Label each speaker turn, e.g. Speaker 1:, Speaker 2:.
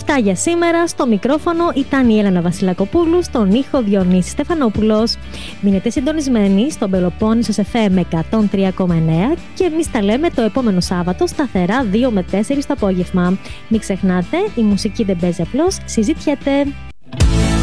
Speaker 1: Αυτά για σήμερα. Στο μικρόφωνο ήταν η Έλενα Βασιλακοπούλου, στον ήχο Διονύση Στεφανόπουλος. Μείνετε συντονισμένοι στον Πελοπόννησος FM 103,9 και εμείς τα λέμε το επόμενο Σάββατο σταθερά 2 με 4 το απόγευμα. Μην ξεχνάτε, η μουσική δεν παίζει απλώς, συζητιέται.